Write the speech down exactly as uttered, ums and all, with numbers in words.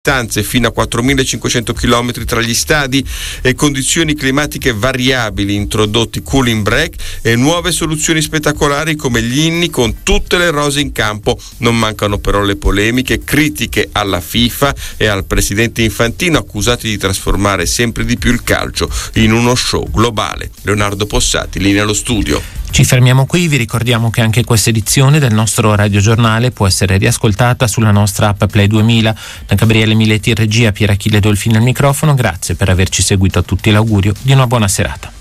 distanze fino a quattromilacinquecento chilometri tra gli stadi e condizioni climatiche variabili, introdotti cooling break e nuove soluzioni spettacolari come gli inni con tutte le rose in campo. Non mancano però le polemiche, critiche alla FIFA e al presidente Infantino, accusati di trasformare sempre di più il calcio in uno show globale. Leonardo Possati, linea allo studio. Ci fermiamo qui, vi ricordiamo che anche questa edizione del nostro radiogiornale può essere riascoltata sulla nostra app Play duemila. Da Gabriele Miletti in regia, Pier Achille Dolfini al microfono, grazie per averci seguito a tutti, l'augurio di una buona serata.